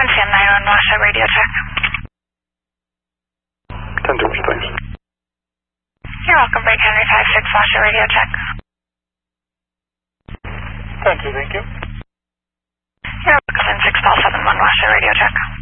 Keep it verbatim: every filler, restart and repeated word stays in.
Quincy and nine one Washoe radio check. ten two, thanks. You're welcome, Break Henry five six Washoe radio check. ten two, thank you. You're welcome, six Ball seven one Washoe radio check.